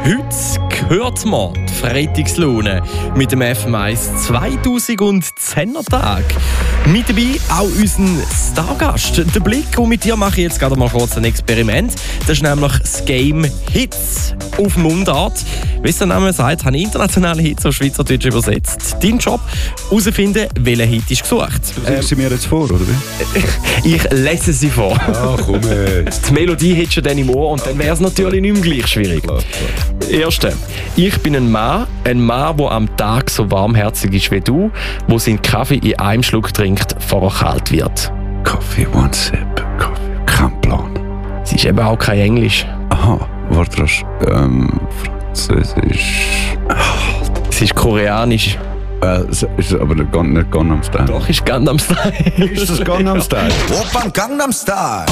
Heute hört man die Freitagslaune mit dem FM1 2010er Tag. Mit dabei auch unser Stargast, der Blick. Und mit dir mache ich jetzt gerade mal kurz ein Experiment. Das ist nämlich das Game Hits auf Mundart. Wie es der Name sagt, habe ich internationale Hits auf Schweizerdeutsch übersetzt. Dein Job, herausfinden, welcher Hit ist gesucht. Liest sie mir jetzt vor, oder wie? Ich lese sie vor. Ah, komm jetzt. Die Melodie hättest du dann im Ohr und dann wäre es natürlich nicht mehr gleich schwierig. Erste. Ich bin ein Mann, der am Tag so warmherzig ist wie du, der seinen Kaffee in einem Schluck trinkt, bevor er kalt wird. Coffee, one sip, Coffee. Kein Plan. Es ist eben auch kein Englisch. Aha, warte, Französisch. Es ist koreanisch. Es ist aber nicht Gangnam Style. Doch, ist Gangnam Style. Ist das Gangnam Style? Oppan Gangnam Style.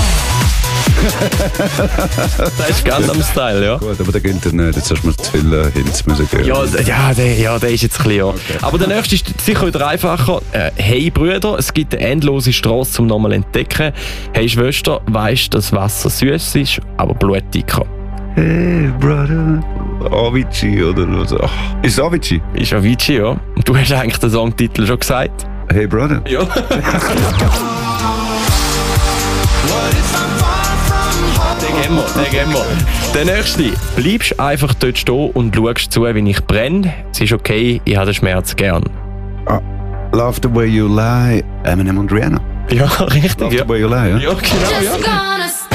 Das ist Gangnam Style, ja. Gut, aber der gilt ja nicht. Jetzt hast du mir zu viele Hints müssen geben. Der ist jetzt ein bisschen, ja. Okay. Aber der nächste ist sicher wieder einfacher. Hey Brüder, es gibt eine endlose Straße zum nochmal entdecken. Hey Schwester, weisst, dass Wasser süß ist, aber Blut dicker. Hey Brother. Avicii oder was? Ach, ist es Avicii? Ist Avicii, ja. Und du hast eigentlich den Songtitel schon gesagt. Hey Brother. Ja. Den geben wir. Der nächste. Bleibst einfach dort stehen und schaust zu, wenn ich brenne. Es ist okay, ich habe den Schmerz gern. Love the way you lie. Eminem und Rihanna. Ja, richtig. Love ja. the way you lie, ja? Ja, genau. Ja.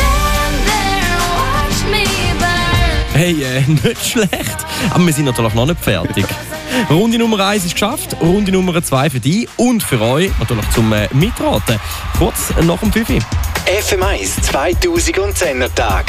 Hey, nicht schlecht. Aber wir sind natürlich noch nicht fertig. Runde Nummer 1 ist geschafft, Runde Nummer 2 für dich und für euch natürlich zum Mitraten. Kurz nach dem 5. FM1 2010er Tag.